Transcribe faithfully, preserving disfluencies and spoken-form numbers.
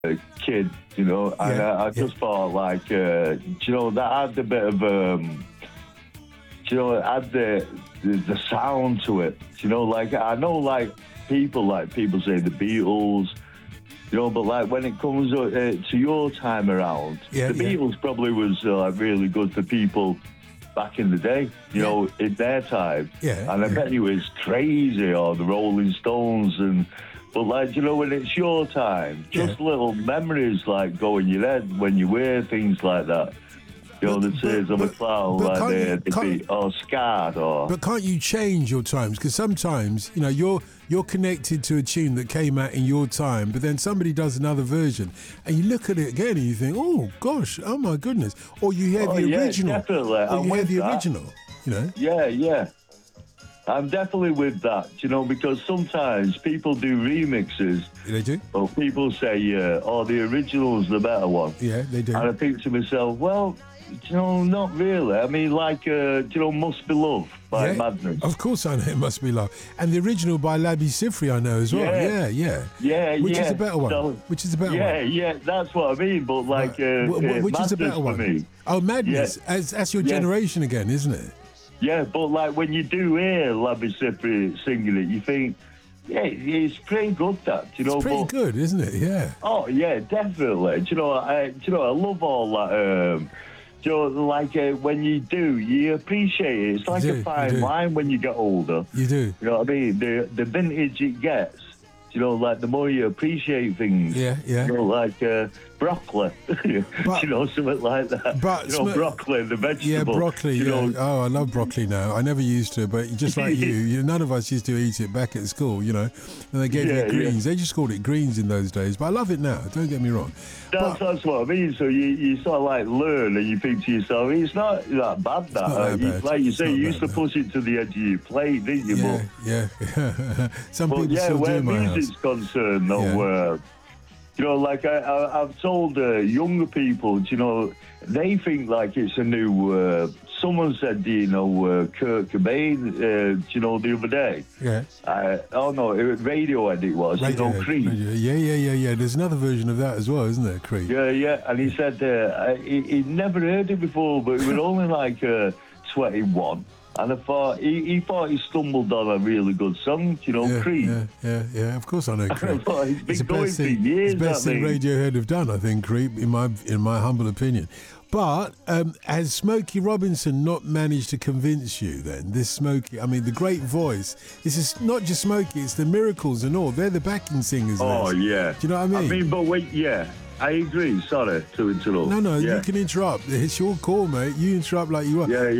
a kid, you know, and Yeah, I, I just yeah. thought, like, uh, do you know, that had a bit of, um, do you know, it had the, the the sound to it. Do you know, like, I know, like, people, like, people say the Beatles, you know, but, like, when it comes uh, to your time around, Yeah, the yeah. Beatles probably was, uh, like, really good for people back in the day, you Yeah. know, in their time. Yeah, And I yeah. bet you it's crazy, or the Rolling Stones, and but like, you know, when it's your time, just Yeah. little memories like go in your head when you wear things like that. You know, But- the tears but- of a but- clown, but like can't they, you- they can't- be, or scarred, or But can't you change your times? Because sometimes, you know, you're you're connected to a tune that came out in your time, but then somebody does another version, and you look at it again and you think, oh gosh, oh my goodness, or you hear Oh, the yeah, original, definitely. or I'm you hear with the that. original, you know. yeah, yeah. I'm definitely with that, you know, because sometimes people do remixes, They do. or people say, uh, oh, the original's the better one. Yeah, they do. And I think to myself, well, you know, not really. I mean, like, uh, you know, Must Be Love by Yeah, Madness. Of course I know It Must Be Love. And the original by Labi Siffre I know as well. Yeah. Yeah, yeah. Yeah, Which yeah. is a better one? So- Which is a better yeah, one? yeah, that's what I mean. But like, Right. uh, Wh- wh- uh, which is a Madness better for one? me. Oh, Madness. Yeah. As, that's your Yeah. generation again, isn't it? Yeah, but like when you do hear Labi Siffre singing it, you think, yeah, it's pretty good. That, you know. It's pretty but, good, isn't it? Yeah. Oh yeah, definitely. Do you know, I, do you know, I love all that. Um, do you know, like uh, when you do, you appreciate it. It's like do, a you fine do. wine when you get older. You do. You know what I mean? The the vintage it gets, you know, like the more you appreciate things. Yeah, yeah. You know, like uh, broccoli, But- you know, something like that. but you know, sm- broccoli, the Yeah, vegetable. broccoli. You Yeah. know, Oh, I love broccoli now. I never used to, but just like you, you, none of us used to eat it back at school, you know. And they gave Yeah, you yeah. greens. They just called it greens in those days, but I love it now. Don't get me wrong. that's, that's what I mean. So you, you sort of like learn and you think to yourself, it's not that bad. That, not Uh, that you- bad. like you It's say, not you used that to bad. push it to the edge of your plate, didn't you? Yeah, yeah. Some But, but people yeah, still do where in my house. music's concerned, though, Yeah. uh, you know, like I, I, I've told uh, younger people, you know, they think like it's a new. Uh, someone said, you know, uh, Kurt Cobain, uh, you know, the other day. Yeah. Uh, oh no, it was Radiohead. It was, you know, Radiohead, Creed. Radiohead. Yeah, yeah, yeah, yeah. There's another version of that as well, isn't there, Creed? Yeah, yeah, and he said uh, he, he'd never heard it before, but it was only like uh, twenty-one. And I thought he, he thought he stumbled on a really good song, you know, Yeah, Creed. yeah, yeah, yeah. Of course I know Creed. thought he's been the going best for thing, years, it's the best that thing thing. Radiohead have done, I think, Creed, in my in my humble opinion. But um, has Smokey Robinson not managed to convince you then? This Smokey, I mean, the great voice. This is not just Smokey, it's the Miracles and all. They're the backing singers. Oh, Les. yeah. Do you know what I mean? I mean, but wait, yeah, I agree. Sorry to interrupt. no, no, yeah. you can interrupt. It's your call, mate. You interrupt like you are. Yeah,